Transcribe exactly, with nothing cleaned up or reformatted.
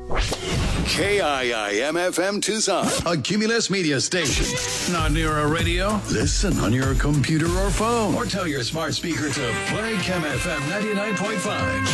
K I I M F M Tucson, a Cumulus media station. Not near a radio? Listen on your computer or phone. Or tell your smart speaker to play Chem F M ninety-nine point five.